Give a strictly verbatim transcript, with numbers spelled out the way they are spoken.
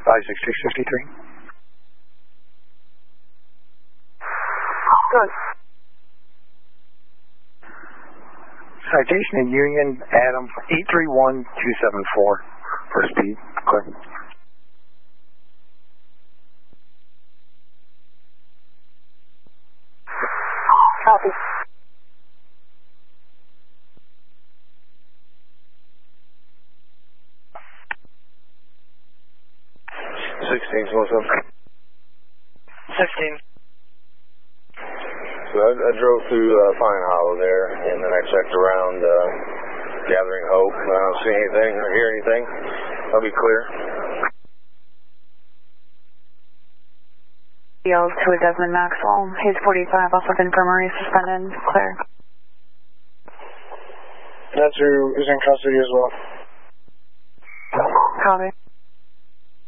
five six six fifty-three. Good. Citation at Union, Adam, eight three one two seven four for speed. Clear. Copy. sixteen, what's up? Fifteen. So I, I drove through uh, Pine Hollow there, and then I checked around uh, Gathering Hope. I don't see anything or hear anything. I'll be clear. Yield to a Desmond Maxwell. He's forty-five off of infirmary, suspended. Clear. That's who is in custody as well. Copy.